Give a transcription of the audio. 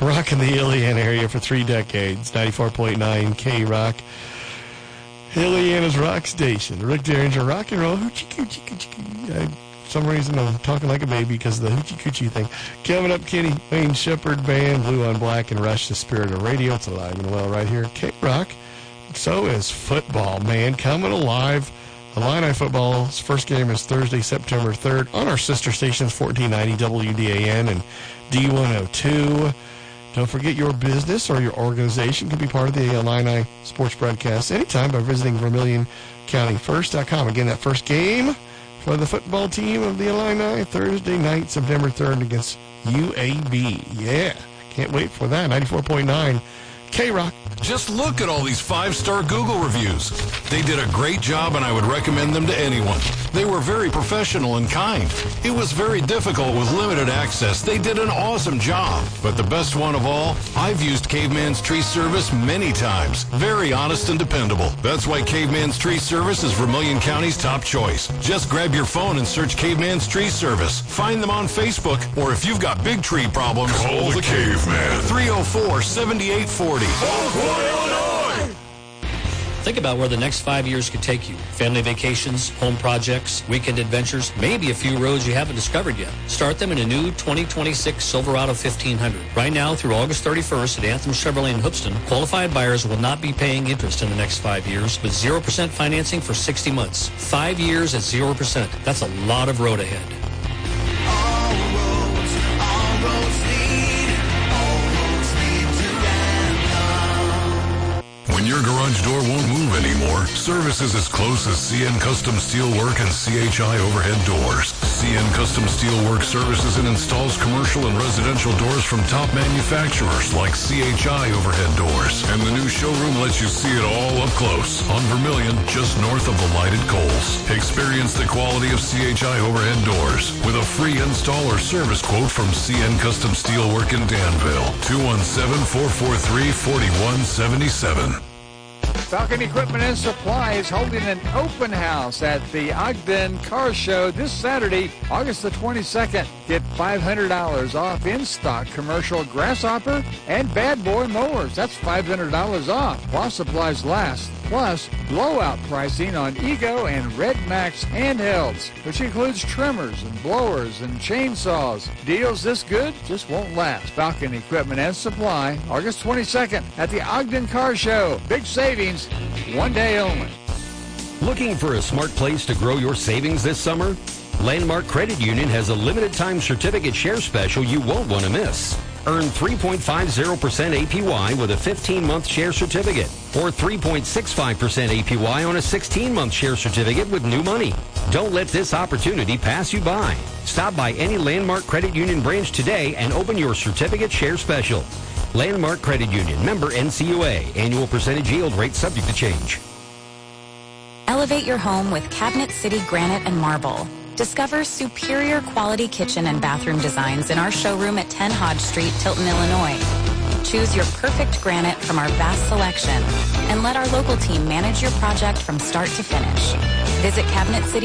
Rocking the Iliana area for 3 decades. 94.9 K-Rock. Iliana's Rock Station. The Rick Derringer Rock and Roll Hoochie Coochie Coochie. For some reason, I'm talking like a baby because of the Hoochie Coochie thing. Coming up, Kenny Wayne Shepherd Band, Blue on Black, and Rush, the Spirit of Radio. It's alive and well right here at K-Rock. So is football, man. Coming alive. Illini football's first game is Thursday, September 3rd on our sister stations, 1490 WDAN and D102. Don't forget your business or your organization can be part of the Illini sports broadcast anytime by visiting VermilionCountyFirst.com. Again, that first game for the football team of the Illini, Thursday night, September 3rd against UAB. Yeah, can't wait for that. 94.9 K-Rock. Just look at all these 5-star Google reviews. They did a great job, and I would recommend them to anyone. They were very professional and kind. It was very difficult with limited access. They did an awesome job. But the best one of all, I've used Caveman's Tree Service many times. Very honest and dependable. That's why Caveman's Tree Service is Vermilion County's top choice. Just grab your phone and search Caveman's Tree Service. Find them on Facebook, or if you've got big tree problems, call the Caveman. 304-7840. Illinois! Think about where the next 5 years could take you. Family vacations, home projects, weekend adventures, maybe a few roads you haven't discovered yet. Start them in a new 2026 Silverado 1500. Right now through August 31st at Anthem Chevrolet in Hoopston, qualified buyers will not be paying interest in the next 5 years with 0% financing for 60 months. 5 years at 0%. That's a lot of road ahead. When your garage door won't move anymore, service is as close as CN Custom Steelwork and CHI Overhead Doors. CN Custom Steelwork services and installs commercial and residential doors from top manufacturers like CHI Overhead Doors. And the new showroom lets you see it all up close on Vermilion, just north of the lighted Coles. Experience the quality of CHI Overhead Doors with a free install or service quote from CN Custom Steelwork in Danville. 217-443-4177. Falcon Equipment and Supply is holding an open house at the Ogden Car Show this Saturday, August the 22nd. Get $500 off in-stock commercial Grasshopper and Bad Boy mowers. That's $500 off while supplies last. Plus, blowout pricing on Ego and Red Max handhelds, which includes trimmers and blowers and chainsaws. Deals this good just won't last. Falcon Equipment and Supply, August 22nd at the Ogden Car Show. Big savings, one day only. Looking for a smart place to grow your savings this summer? Landmark Credit Union has a limited time certificate share special you won't want to miss. Earn 3.50% APY with a 15-month share certificate or 3.65% APY on a 16-month share certificate with new money. Don't let this opportunity pass you by. Stop by any Landmark Credit Union branch today and open your certificate share special. Landmark Credit Union, member NCUA. Annual percentage yield rate subject to change. Elevate your home with Cabinet City Granite and Marble. Discover superior quality kitchen and bathroom designs in our showroom at 10 Hodge Street, Tilton, Illinois. Choose your perfect granite from our vast selection and let our local team manage your project from start to finish. Visit Cabinet City